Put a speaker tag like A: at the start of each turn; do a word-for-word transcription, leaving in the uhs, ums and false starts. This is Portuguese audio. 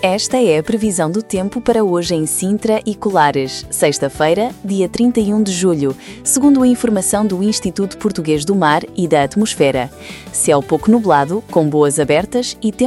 A: Esta é a previsão do tempo para hoje em Sintra e Colares, sexta-feira, dia trinta e um de julho, segundo a informação do Instituto Português do Mar e da Atmosfera. Céu pouco nublado, com boas abertas e tempo